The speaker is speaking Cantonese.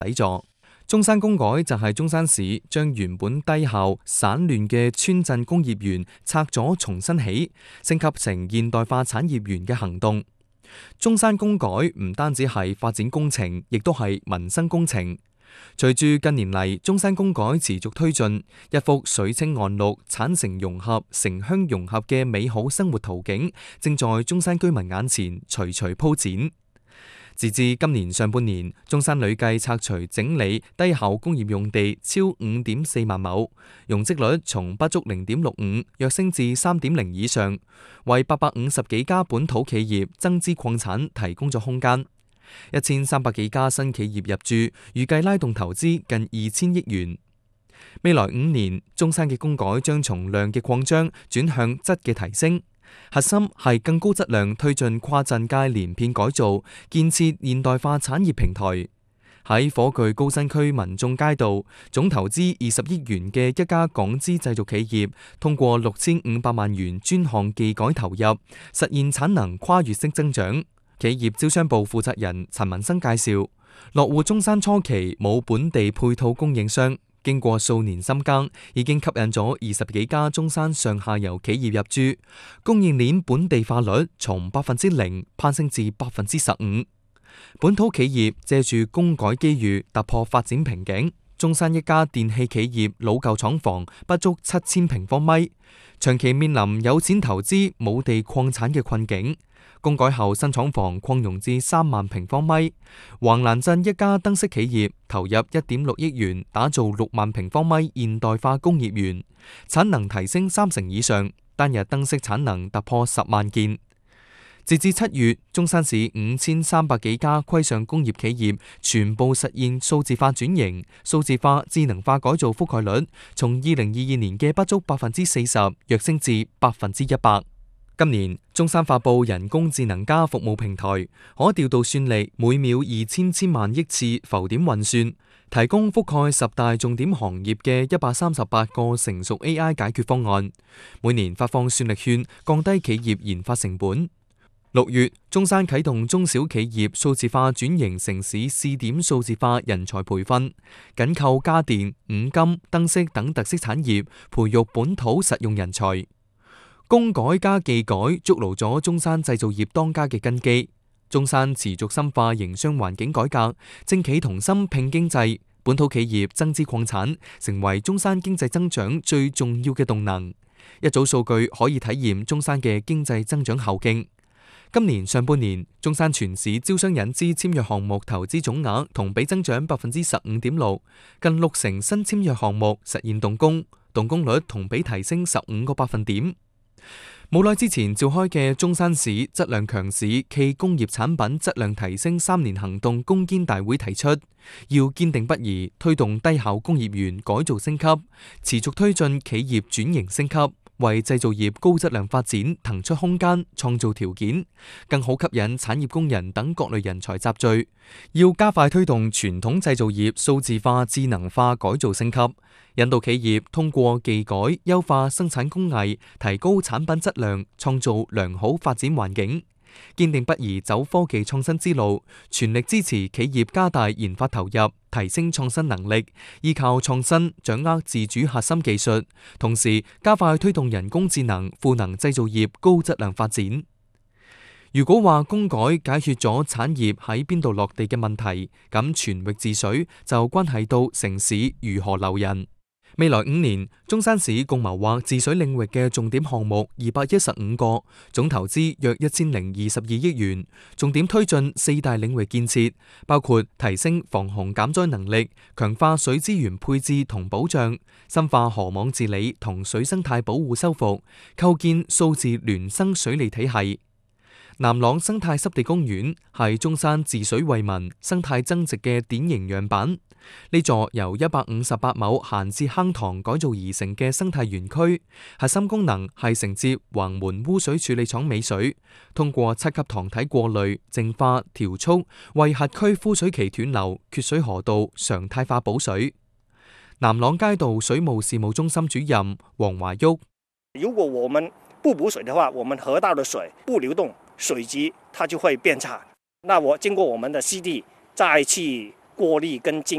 底座。中山公改就係中山市將原本低效散亂嘅村鎮工業園拆咗重新起，升級成現代化產業園嘅行動。中山公改唔單止係發展工程，亦都係民生工程。隨住近年嚟中山公改持續推進，一幅水清岸綠、產城融合、城鄉融合嘅美好生活圖景，正在中山居民眼前徐徐鋪展。截至今年上半年，中山累計拆除整理低效工業用地超5.4萬畝，容積率從不足0.65躍升至3.0以上，為850幾家本土企業增資擴產提供咗空間。1300幾家新企業入駐，預計拉動投資近2000億元。未來5年，中山嘅公改將從量嘅擴張轉向質嘅提升。核心係更高質量推進跨鎮界連片改造，建設現代化產業平台。喺火炬高新區民眾街道，總投資20億元嘅一家港資製造企業，通過6500萬元專項技改投入，實現產能跨越式增長。企業招商部負責人陳文生介紹，落戶中山初期冇本地配套供應商。經過數年深耕，已經吸引咗20幾家中山上下游企業入駐，供應鏈本地化率從0%攀升至15%。本土企業借住公改機遇突破發展瓶頸。中山一家電器企業老舊廠房不足7000平方米，長期面臨有錢投資冇地擴產嘅困境。公改後新廠房擴容至3萬平方米，橫欄鎮一家燈飾企業投入1.6億元打造6萬平方米現代化工業園，產能提升30%以上，單日燈飾產能突破10萬件。截至7月，中山市5300幾家規上工業企業全部實現數字化轉型，數字化智能化改造覆蓋率從2022年嘅不足40%躍升至100%。今年，中山發佈人工智能加服務平台，可調度算力每秒2000萬億次浮點運算，提供覆蓋10大重點行業嘅138個成熟 AI 解決方案。每年發放算力券，降低企業研發成本。6月，中山啟動中小企業數字化轉型城市試點數字化人才培訓，緊扣家電、五金、燈飾等特色產業，培育本土實用人才。公改加技改築牢咗中山製造業當家嘅根基。中山持續深化營商環境改革，政企同心拼經濟，本土企業增資擴產，成為中山經濟增長最重要嘅動能。一組數據可以體驗中山嘅經濟增長後勁。今年上半年，中山全市招商引資簽約項目投資總額同比增長15.6%，近60%新簽約項目實現動工，動工率同比提升15個百分點。冇耐之前召開嘅中山市質量強市暨工業產品質量提升3年行動攻堅大會提出，要堅定不移推動低效工業園改造升級，持續推進企業轉型升級，為製造業高質量發展騰出空間，創造條件，更好吸引產業工人等各類人才集聚。要加快推動傳統製造業數字化、智能化改造升級，引導企業通過技改優化生產工藝，提高產品質量，創造良好發展環境。堅定不移走科技創新之路，全力支持企業加大研發投入，提升創新能力，依靠創新掌握自主核心技術，同時加快推動人工智能賦能製造業高質量發展。如果話公改解決咗產業喺邊度落地嘅問題，咁全域治水就關係到城市如何留人。未來5年，中山市共謀劃治水領域嘅重點項目215個，總投資約1022億元，重點推進4大領域建設，包括提升防洪減災能力、強化水資源配置同保障、深化河網治理同水生態保護修復、構建數字孿生水利體系。南朗生態濕地公園係中山治水惠民、生態增值嘅典型樣板。呢座由158畝閒置坑塘改造而成嘅生態園區，核心功能係承接橫門污水處理廠尾水，通過7級塘體過濾、淨化、調速，為轄區枯水期斷流、缺水河道常態化補水。南朗街道水務事務中心主任黃華旭： 如果我們不補水的話，我們河道的水不流動，水質它就會變差。那經過我們的濕地再去過濾跟淨